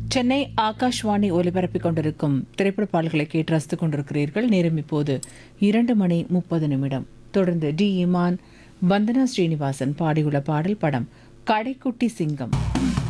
சென்னை ஆகாஷ்வாணி ஒலிபரப்பிக் கொண்டிருக்கும் திரைப்பட பாடல்களை கேட்டு ரசித்துக் கொண்டிருக்கிறீர்கள். நேரம் இப்போது 2:30. தொடர்ந்து டி இமான், வந்தனா ஸ்ரீனிவாசன் பாடியுள்ள பாடல். படம் கடைக்குட்டி சிங்கம்.